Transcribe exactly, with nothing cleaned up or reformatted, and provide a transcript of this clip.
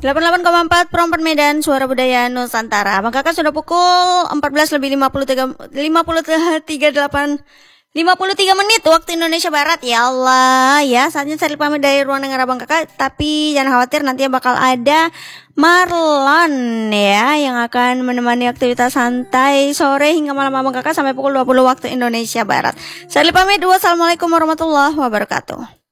delapan puluh delapan koma empat Promper Medan, Suara Budaya Nusantara. Bang Kakak sudah pukul empat belas lebih lima puluh tiga delapan lima puluh tiga menit waktu Indonesia Barat. Ya Allah, ya saatnya saya pamit dari ruang dengar Abang Kakak. Tapi jangan khawatir, nanti bakal ada Marlon ya yang akan menemani aktivitas santai sore hingga malam Abang Kakak sampai pukul dua puluh waktu Indonesia Barat. Saya pamit. Wassalamualaikum warahmatullahi wabarakatuh.